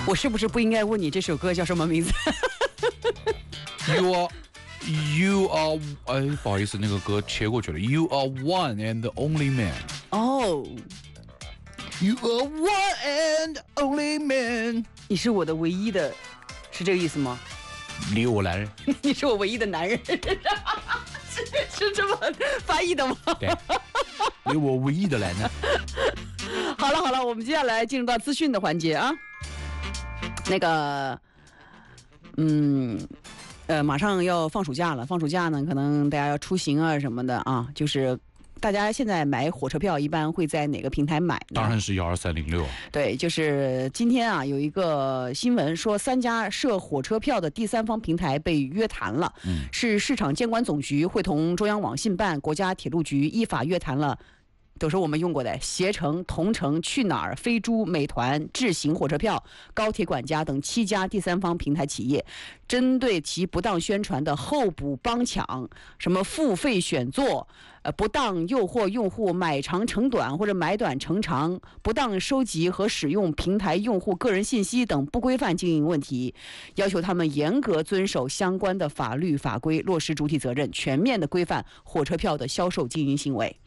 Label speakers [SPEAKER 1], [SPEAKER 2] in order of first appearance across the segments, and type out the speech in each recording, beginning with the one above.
[SPEAKER 1] 我是不是不应该问你这首歌叫什么名字
[SPEAKER 2] ？You are， 不好意思，那个歌切过去了。You are one and only man。
[SPEAKER 1] 哦、
[SPEAKER 2] You are one and only man。
[SPEAKER 1] 你是我的唯一的，是这个意思吗？
[SPEAKER 2] 你我男人。
[SPEAKER 1] 你是我唯一的男人，是这么翻译的吗？
[SPEAKER 2] 对，你我唯一的男人。
[SPEAKER 1] 好了，我们接下来进入到资讯的环节啊。那个，马上要放暑假了，放暑假呢，可能大家要出行啊什么的啊，就是大家现在买火车票一般会在哪个平台买呢？
[SPEAKER 2] 当然是12306。
[SPEAKER 1] 对，就是今天啊，有一个新闻说，3家设火车票的第三方平台被约谈了，是市场监管总局会同中央网信办、国家铁路局依法约谈了。都是我们用过的携程、同程、去哪儿、飞猪、美团、智行火车票、高铁管家等7家第三方平台企业，针对其不当宣传的候补帮抢、什么付费选座、不当诱惑用户买长乘短或者买短乘长、不当收集和使用平台用户个人信息等不规范经营问题，要求他们严格遵守相关的法律法规，落实主体责任，全面的规范火车票的销售经营行为。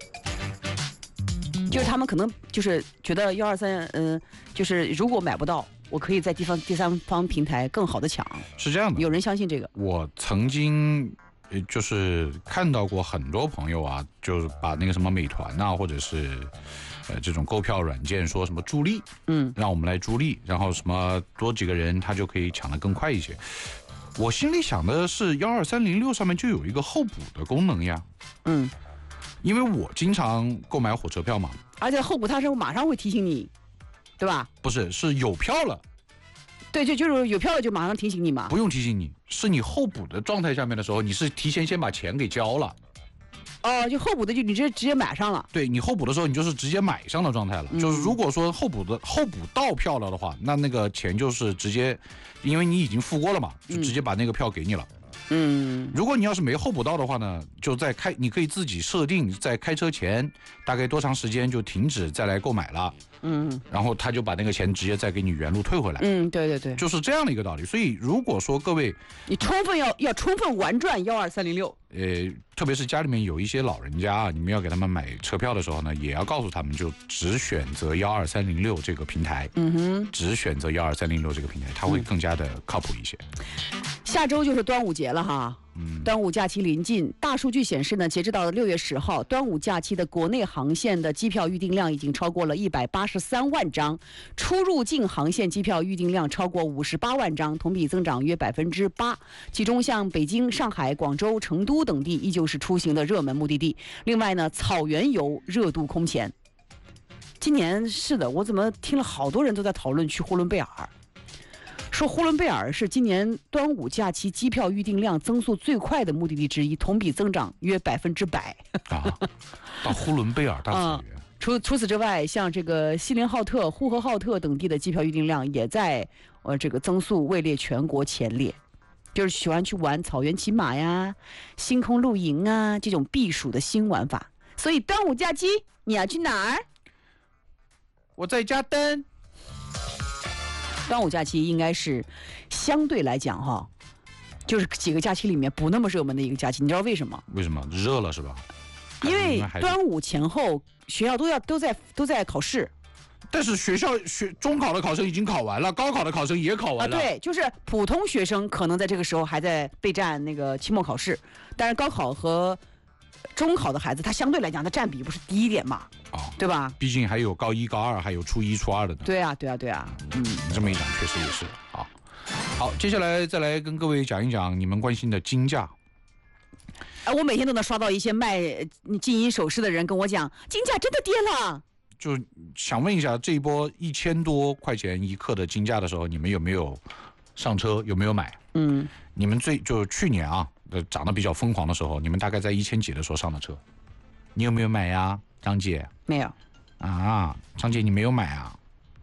[SPEAKER 1] 就是他们可能就是觉得123，就是如果买不到，我可以在第三方平台更好的抢。
[SPEAKER 2] 是这样的，
[SPEAKER 1] 有人相信这个。
[SPEAKER 2] 我曾经就是看到过很多朋友啊，就是把那个什么美团啊，或者是这种购票软件说什么助力，让我们来助力，然后什么多几个人他就可以抢得更快一些。我心里想的是12306上面就有一个候补的功能呀。因为我经常购买火车票嘛，
[SPEAKER 1] 而且候补它是马上会提醒你，对吧？
[SPEAKER 2] 不是，是有票了。
[SPEAKER 1] 对，就是有票了就马上提醒你嘛。
[SPEAKER 2] 不用提醒你，是你候补的状态下面的时候，你是提前先把钱给交了。
[SPEAKER 1] 哦，就候补的就你直接买上了。
[SPEAKER 2] 对，你候补的时候你就是直接买上的状态了。就是如果说候补到票了的话，那个钱就是直接，因为你已经付过了嘛，就直接把那个票给你了。如果你要是没候补到的话呢，就你可以自己设定在开车前大概多长时间就停止再来购买了。然后他就把那个钱直接再给你原路退回来。
[SPEAKER 1] 对，
[SPEAKER 2] 就是这样的一个道理。所以如果说各位，
[SPEAKER 1] 你要充分玩转12306。
[SPEAKER 2] 特别是家里面有一些老人家啊，你们要给他们买车票的时候呢，也要告诉他们就只选择12306这个平台。只选择12306这个平台，它会更加的靠谱一些。
[SPEAKER 1] 下周就是端午节了哈。端午假期临近，大数据显示呢，截止到6月10号，端午假期的国内航线的机票预订量已经超过了183万张，出入境航线机票预订量超过58万张，同比增长约8%。其中像北京、上海、广州、成都等地依旧是出行的热门目的地。另外呢，草原游热度空前。今年是的，我怎么听了好多人都在讨论去呼伦贝尔。说呼伦贝尔是今年端午假期机票预订量增速最快的目的地之一，同比增长约100%。
[SPEAKER 2] 到呼伦贝尔大草原。
[SPEAKER 1] 除此之外，像这个锡林浩特、呼和浩特等地的机票预订量也在这个增速位列全国前列。就是喜欢去玩草原骑马呀、星空露营啊这种避暑的新玩法。所以端午假期你要去哪儿？
[SPEAKER 2] 我在家登。
[SPEAKER 1] 端午假期应该是相对来讲哈，就是几个假期里面不那么热门的一个假期。你知道为什么？
[SPEAKER 2] 为什么？热了是吧？
[SPEAKER 1] 因为端午前后学校都在考试。
[SPEAKER 2] 但是中考的考生已经考完了，高考的考生也考完了。
[SPEAKER 1] 对，就是普通学生可能在这个时候还在备战那个期末考试，但是高考和中考的孩子，他相对来讲，他占比不是低一点嘛？对吧？
[SPEAKER 2] 毕竟还有高1、高2，还有初1、初2的呢。
[SPEAKER 1] 对啊。
[SPEAKER 2] 你这么一讲，确实也是。好，接下来再来跟各位讲一讲你们关心的金价。
[SPEAKER 1] 我每天都能刷到一些卖金银首饰的人跟我讲，金价真的跌了。
[SPEAKER 2] 就想问一下，这一波1000多块钱一克的金价的时候，你们有没有上车？有没有买？你们就去年啊，涨得比较疯狂的时候，你们大概在1000几的时候上的车，你有没有买呀，张姐？
[SPEAKER 1] 没有。
[SPEAKER 2] 张姐你没有买啊？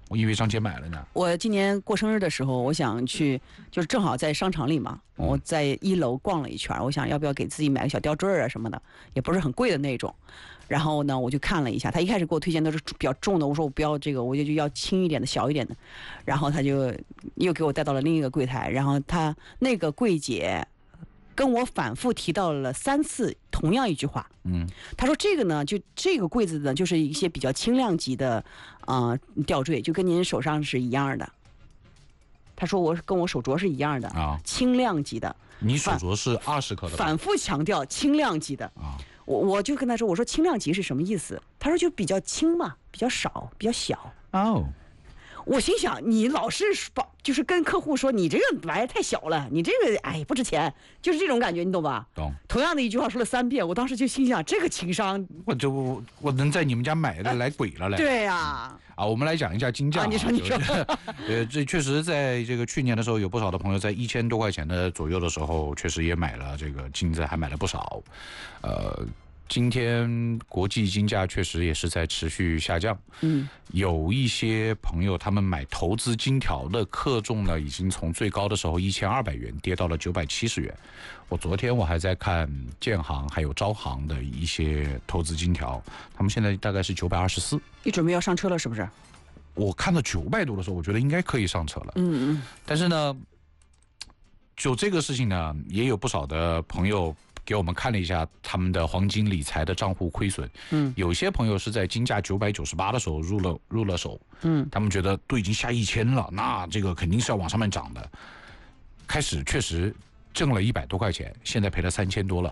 [SPEAKER 2] 我以为张姐买了呢。
[SPEAKER 1] 我今年过生日的时候，我想去，就是正好在商场里嘛，我在1楼逛了一圈，我想要不要给自己买个小吊坠啊什么的，也不是很贵的那种。然后呢，我就看了一下，他一开始给我推荐都是比较重的，我说我不要这个，我就要轻一点的、小一点的。然后他就又给我带到了另一个柜台，然后他那个柜姐跟我反复提到了3次同样一句话。他说这个呢，就这个柜子呢，就是一些比较轻量级的吊坠，就跟您手上是一样的。他说跟我手镯是一样的啊，轻量级的。
[SPEAKER 2] 你手镯是20克的。
[SPEAKER 1] 反复强调轻量级的啊。我就跟他说，我说轻量级是什么意思？他说就比较轻嘛，比较少，比较小。哦。我心想，你老是就是跟客户说你这个玩意儿太小了，你这个哎不值钱，就是这种感觉，你懂吧？
[SPEAKER 2] 懂。
[SPEAKER 1] 同样的一句话说了3遍，我当时就心想，这个情商，
[SPEAKER 2] 我能在你们家买的来鬼了嘞。
[SPEAKER 1] 对呀。
[SPEAKER 2] 我们来讲一下金价。
[SPEAKER 1] 你说。
[SPEAKER 2] 这确实在这个去年的时候，有不少的朋友在1000多块钱的左右的时候，确实也买了这个金子，还买了不少。今天国际金价确实也是在持续下降。有一些朋友他们买投资金条的克重呢，已经从最高的时候1200元跌到了970元。昨天我还在看建行还有招行的一些投资金条，他们现在大概是924。
[SPEAKER 1] 你准备要上车了是不是？
[SPEAKER 2] 我看到900多的时候，我觉得应该可以上车了。但是呢，就这个事情呢，也有不少的朋友给我们看了一下他们的黄金理财的账户亏损。有些朋友是在金价998的时候入了手。他们觉得都已经下1000了，那这个肯定是要往上面涨的。开始确实挣了100多块钱，现在赔了3000多了。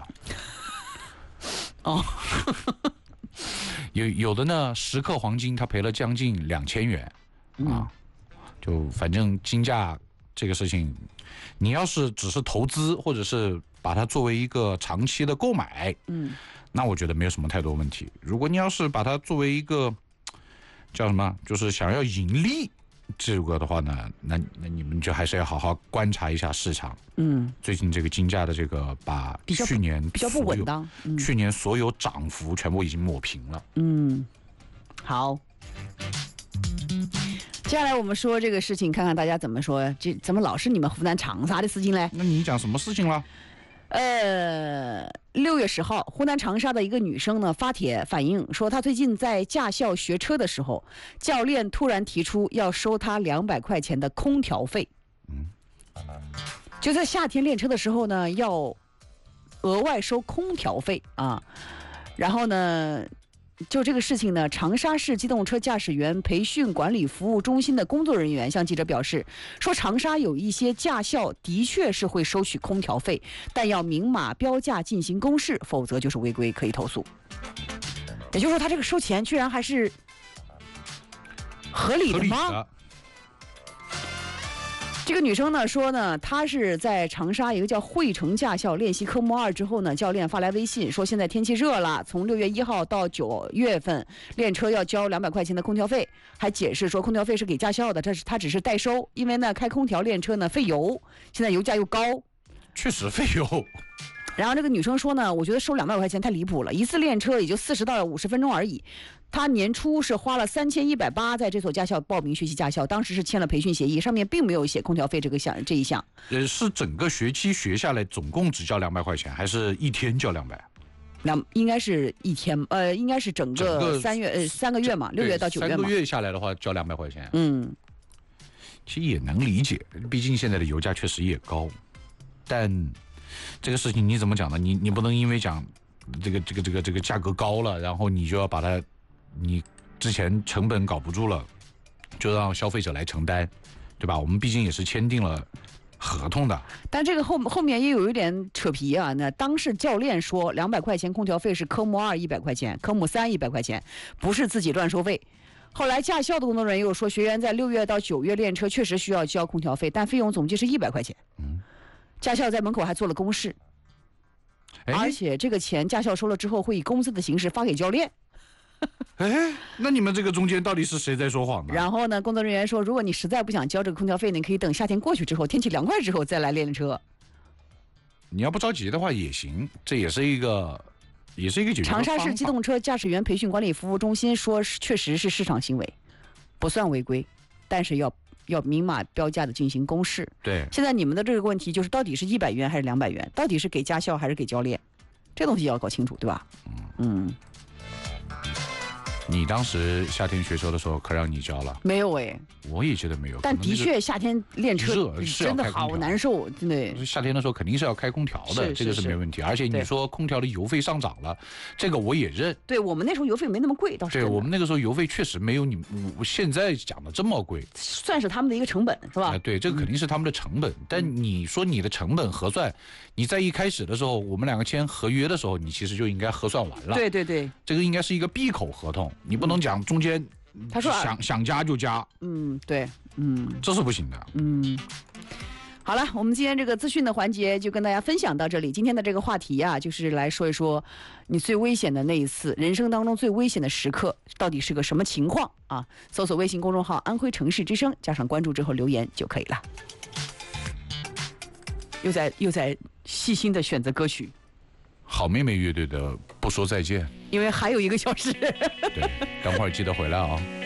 [SPEAKER 2] 有的呢，10克黄金他赔了将近2000元啊。就反正金价这个事情，你要是只是投资或者是把它作为一个长期的购买，那我觉得没有什么太多问题。如果你要是把它作为一个叫什么，就是想要盈利这个的话呢，那你们就还是要好好观察一下市场。最近这个金价的这个把去年
[SPEAKER 1] 比较不稳当，
[SPEAKER 2] 去年所有涨幅全部已经抹平了。
[SPEAKER 1] 好。接下来我们说这个事情，看看大家怎么说。这怎么老是你们湖南长沙的事情嘞？
[SPEAKER 2] 那你讲什么事情了
[SPEAKER 1] ？6月10号，湖南长沙的一个女生呢发帖反映说，她最近在驾校学车的时候，教练突然提出要收她200块钱的空调费。就在夏天练车的时候呢，要额外收空调费啊。然后呢，就这个事情呢，长沙市机动车驾驶员培训管理服务中心的工作人员向记者表示，说长沙有一些驾校的确是会收取空调费，但要明码标价进行公示，否则就是违规，可以投诉。也就是说，他这个收钱居然还是合理的吗？这个女生呢说呢，她是在长沙一个叫汇成驾校练习科目2之后呢，教练发来微信说，现在天气热了，从6月1号到9月份练车要交200块钱的空调费，还解释说空调费是给驾校的，他只是代收，因为呢开空调练车呢费油，现在油价又高，
[SPEAKER 2] 确实费油。
[SPEAKER 1] 然后这个女生说呢，我觉得收200块钱太离谱了，一次练车也就40到50分钟而已。她年初是花了3180在这所驾校报名学习驾校，当时是签了培训协议，上面并没有写空调费这一项。
[SPEAKER 2] 是整个学期学下来总共只交200块钱，还是一天交200？
[SPEAKER 1] 那应该是一天，应该是整个3个月嘛，6月到9月嘛。3
[SPEAKER 2] 个月下来的话交200块钱。其实也能理解，毕竟现在的油价确实也高，但这个事情你怎么讲呢？你不能因为讲这个价格高了，然后你就要把它，你之前成本搞不住了，就让消费者来承担，对吧？我们毕竟也是签订了合同的。
[SPEAKER 1] 但这个后面也有一点扯皮啊。那当事教练说，200块钱空调费是科目2 100块钱，科目3 100块钱，不是自己乱收费。后来驾校的工作人员又说，学员在6月到9月练车确实需要交空调费，但费用总计是100块钱。驾校在门口还做了公示，而且这个钱驾校收了之后会以工资的形式发给教练。
[SPEAKER 2] 那你们这个中间到底是谁在说谎呢？
[SPEAKER 1] 然后呢，工作人员说，如果你实在不想交这个空调费，你可以等夏天过去之后，天气凉快之后再来练车。
[SPEAKER 2] 你要不着急的话也行，这也是一个解决方法。
[SPEAKER 1] 长沙市机动车驾驶员培训管理服务中心说，确实是市场行为，不算违规。 但是要明码标价的进行公示。
[SPEAKER 2] 对，
[SPEAKER 1] 现在你们的这个问题就是到底是100元还是200元，到底是给驾校还是给教练，这东西要搞清楚，对吧？
[SPEAKER 2] 你当时夏天学车的时候，可让你教了？
[SPEAKER 1] 没有哎，
[SPEAKER 2] 我也觉得没有。
[SPEAKER 1] 但的确夏天练车真的好难受，真的。
[SPEAKER 2] 夏天的时候肯定是要开空调的，这个是没问题。而且你说空调的油费上涨了，这个我也认。
[SPEAKER 1] 对，我们那时候油费没那么贵，倒是。
[SPEAKER 2] 对，我们那个时候油费确实没有我现在讲的这么贵，
[SPEAKER 1] 算是他们的一个成本，是吧？
[SPEAKER 2] 对，这个肯定是他们的成本。但你说你的成本核算，你在一开始的时候，我们两个签合约的时候，你其实就应该核算完了。
[SPEAKER 1] 对对对，
[SPEAKER 2] 这个应该是一个闭口合同，你不能讲中间
[SPEAKER 1] 他说
[SPEAKER 2] 想加就加。
[SPEAKER 1] 对，
[SPEAKER 2] 这是不行的。
[SPEAKER 1] 好了，我们今天这个资讯的环节就跟大家分享到这里。今天的这个话题啊，就是来说一说你最危险的那一次，人生当中最危险的时刻到底是个什么情况啊？搜索微信公众号“安徽城市之声”，加上关注之后留言就可以了。又在细心的选择歌曲。
[SPEAKER 2] 好妹妹乐队的《不说再见》，
[SPEAKER 1] 因为还有1个小时。
[SPEAKER 2] 对，等会儿记得回来啊。